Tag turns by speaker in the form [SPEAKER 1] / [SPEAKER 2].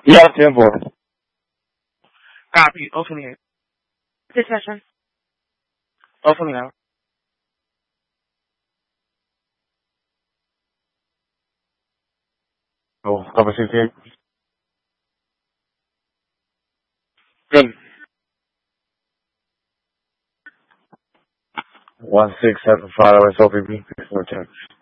[SPEAKER 1] Yeah, 10-4.
[SPEAKER 2] Copy. 028.
[SPEAKER 3] Discussion.
[SPEAKER 2] 029.
[SPEAKER 1] Oh, number 68.
[SPEAKER 2] Good.
[SPEAKER 1] 1675 OSOPB.